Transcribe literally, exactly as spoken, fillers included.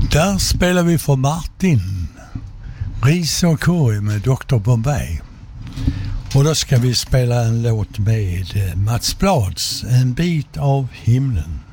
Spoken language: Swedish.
Där spelar vi för Martin. Ris och korg med doktor Bombay. Och då ska vi spela en låt med Mats Blads, En bit av himlen.